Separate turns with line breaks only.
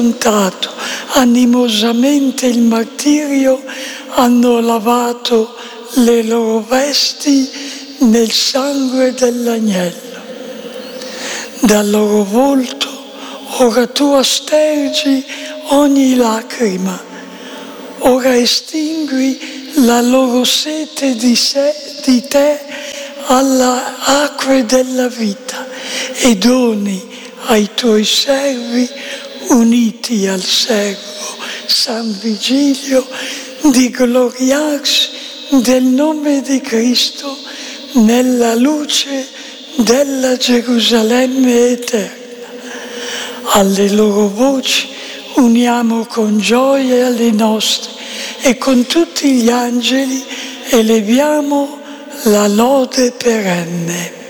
affrontato animosamente il martirio hanno lavato le loro vesti nel sangue dell'agnello. Dal loro volto ora tu aspergi ogni lacrima, ora estingui la loro sete di te alle acque della vita e doni ai tuoi servi uniti al servo San Vigilio di gloriarsi del nome di Cristo nella luce della Gerusalemme eterna. Alle loro voci uniamo con gioia le nostre e con tutti gli angeli eleviamo la lode perenne.